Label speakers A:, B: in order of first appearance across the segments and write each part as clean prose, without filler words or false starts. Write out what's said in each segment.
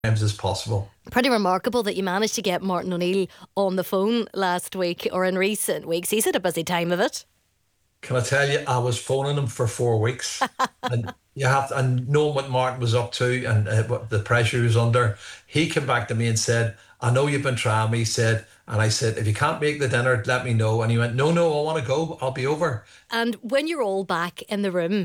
A: times as possible.
B: Pretty remarkable that you managed to get Martin O'Neill on the phone last week or in recent weeks. He's had a busy time of it.
A: Can I tell you, I was phoning him for 4 weeks, and you have to, and knowing what Martin was up to and what the pressure he was under, he came back to me and said, "I know you've been trying me," he said, and I said, "If you can't make the dinner, let me know." And he went, "No, no, I want to go. I'll be over."
B: And when you're all back in the room,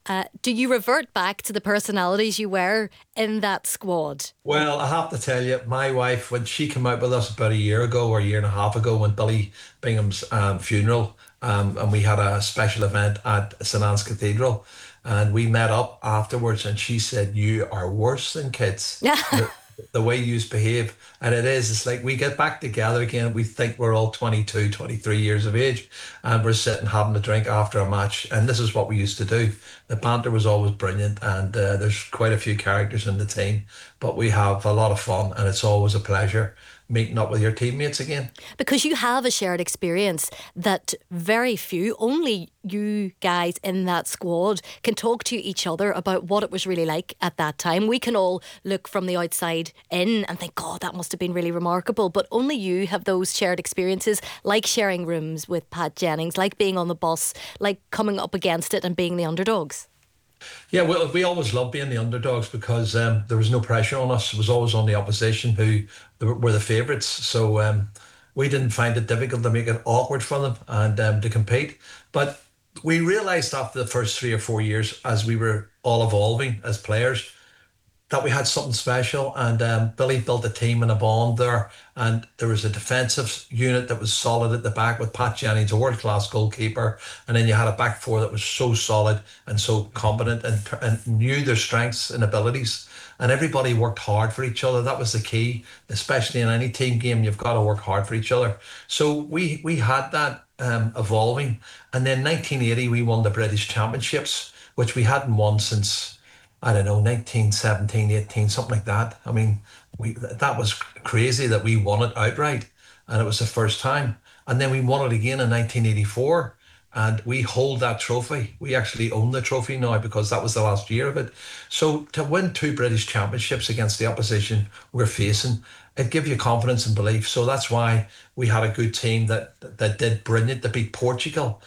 B: do you revert back to the personalities you were in that squad?
A: Well, I have to tell you, my wife, when she came out with us about a year ago or a year and a half ago, when Billy Bingham's funeral, and we had a special event at St Anne's Cathedral, and we met up afterwards, and she said, "You are worse than kids. The way you behave." And it is, it's like we get back together again. We think we're all 22, 23 years of age, and we're sitting having a drink after a match. And this is what we used to do. The banter was always brilliant, and there's quite a few characters in the team, but we have a lot of fun, and it's always a pleasure meeting up with your teammates again.
B: Because you have a shared experience that very few, only you guys in that squad, can talk to each other about what it was really like at that time. We can all look from the outside in and think, God, that must have been really remarkable. But only you have those shared experiences, like sharing rooms with Pat Jennings, like being on the bus, like coming up against it and being the underdogs.
A: Yeah, well, we always loved being the underdogs because there was no pressure on us. It was always on the opposition who were the favourites. So we didn't find it difficult to make it awkward for them and to compete. But we realised after the first 3 or 4 years, as we were all evolving as players, that we had something special. And Billy built a team and a bond there. And there was a defensive unit that was solid at the back with Pat Jennings, a world class goalkeeper. And then you had a back four that was so solid and so competent and knew their strengths and abilities. And everybody worked hard for each other. That was the key, especially in any team game. You've got to work hard for each other. So we had that evolving. And then 1980, we won the British Championships, which we hadn't won since, I don't know, 1917, 18, something like that. I mean, that was crazy that we won it outright, and it was the first time. And then we won it again in 1984, and we hold that trophy. We actually own the trophy now because that was the last year of it. So to win two British Championships against the opposition we're facing, it gives you confidence and belief. So that's why we had a good team that did brilliant to beat Portugal.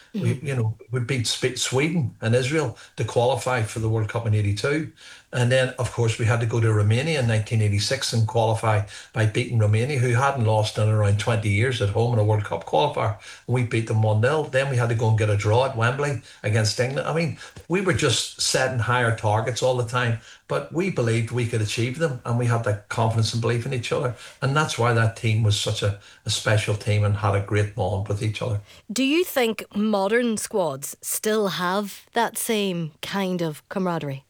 A: We beat Sweden and Israel to qualify for the World Cup in '82. And then, of course, we had to go to Romania in 1986 and qualify by beating Romania, who hadn't lost in around 20 years at home in a World Cup qualifier. And we beat them 1-0. Then we had to go and get a draw at Wembley against England. I mean, we were just setting higher targets all the time, but we believed we could achieve them, and we had that confidence and belief in each other. And that's why that team was such a special team and had a great bond with each other.
B: Do you think modern squads still have that same kind of camaraderie?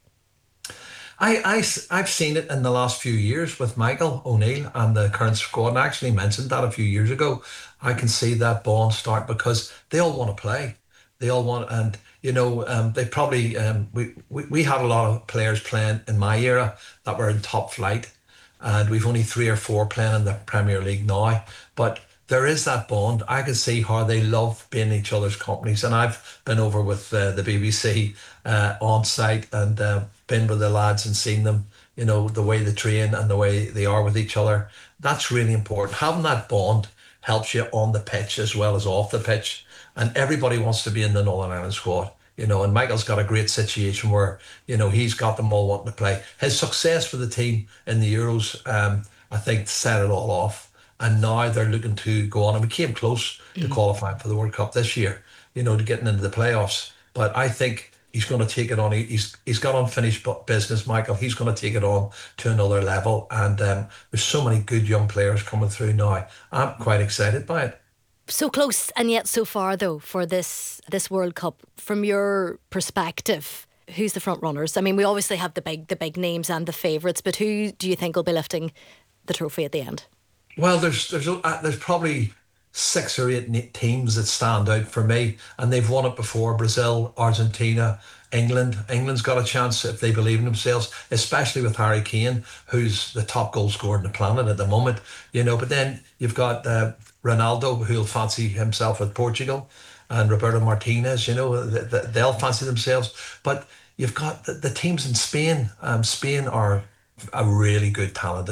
A: I've seen it in the last few years with Michael O'Neill and the current squad. And I actually mentioned that a few years ago. I can see that bond start because they all want to play. They all want, and they probably we had a lot of players playing in my era that were in top flight, and we've only three or four playing in the Premier League now. But there is that bond. I can see how they love being each other's companies, and I've been over with the BBC on site and been with the lads and seen them. The way they train and the way they are with each other. That's really important. Having that bond helps you on the pitch as well as off the pitch. And everybody wants to be in the Northern Ireland squad. And Michael's got a great situation where, he's got them all wanting to play. His success for the team in the Euros, I think, set it all off. And now they're looking to go on. And we came close to qualifying for the World Cup this year, to getting into the playoffs. But I think he's going to take it on. He's got unfinished business, Michael. He's going to take it on to another level. And there's so many good young players coming through now. I'm quite excited by it.
B: So close and yet so far, though, for this World Cup. From your perspective, who's the front runners? I mean, we obviously have the big names and the favourites, but who do you think will be lifting the trophy at the end?
A: Well, there's probably six or eight teams that stand out for me, and they've won it before. Brazil, Argentina, England. England's got a chance if they believe in themselves, especially with Harry Kane, who's the top goal scorer on the planet at the moment. But then you've got Ronaldo, who'll fancy himself with Portugal, and Roberto Martinez. They'll fancy themselves. But you've got the teams in Spain. Spain are a really good talent